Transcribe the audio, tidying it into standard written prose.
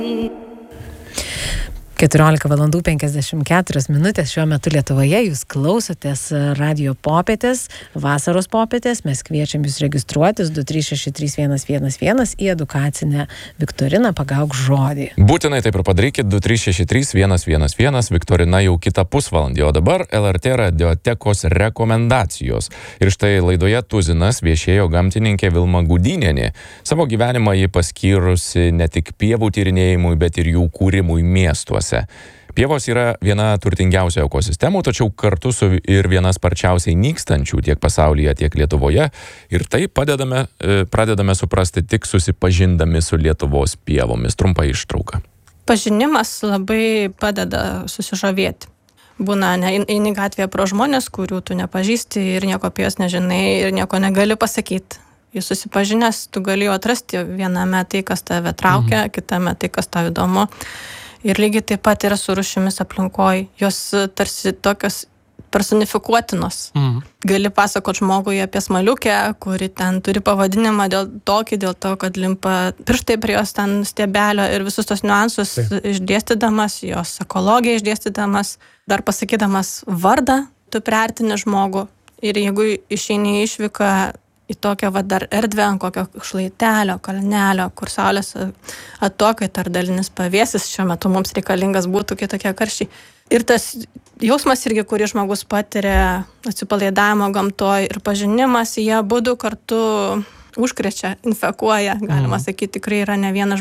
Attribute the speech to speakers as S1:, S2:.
S1: 14:54 šiuo metu Lietuvoje. Jūs klausotės Radio popietės, vasaros popietės. Mes kviečiam jūs registruotis 2363111 į edukacinę viktoriną Pagauk žodį.
S2: Būtinai taip ir padarykit 2363111. Viktorina jau kitą pusvalandį, o dabar LRT radiotekos rekomendacijos. Ir štai laidoje tuzinas viešėjo gamtininkė Vilma Gudynienė. Savo gyvenimą ji paskyrusi ne tik pievų tyrinėjimui, bet ir jų kūrimui miestuose. Pievos yra viena turtingiausių ekosistemų, tačiau kartu su ir viena sparčiausiai nykstančių tiek pasaulyje, tiek Lietuvoje. Ir tai pradedame suprasti tik susipažindami su Lietuvos pievomis. Trumpa ištrauka.
S3: Pažinimas labai padeda susižavėti. Būna eini gatvėje pro žmonės, kurių tu nepažįsti ir nieko apie jas nežinai ir nieko negali pasakyti. Jūs susipažinęs, tu gali atrasti viename tai, kas tave traukia, kitame tai, kas tave įdomu. Ir lygiai taip pat yra su rūšimis aplinkoj. Jos tarsi tokios personifikuotinos. Gali pasakoti žmogui apie smaliukę, kuri ten turi pavadinimą dėl to, kad limpa pirštai prie jos ten stiebelio ir visus tos niuansus išdėstydamas, jos ekologiją išdėstydamas, dar pasakydamas vardą, tu priartini žmogų. Ir jeigu išeini išvyką į tokią dar erdvę, ant kokio šlaitelio, kalnelio, kur saulės atokait ar dalinis pavėsis, šiuo metu mums reikalingas būtų kitokie karščiai. Ir tas jausmas irgi, kurį žmogus patiria, atsipalaidavimo gamtoj ir pažinimas, jie abudu kartu užkrečia, infekuoja, galima sakyti, tikrai yra ne vienas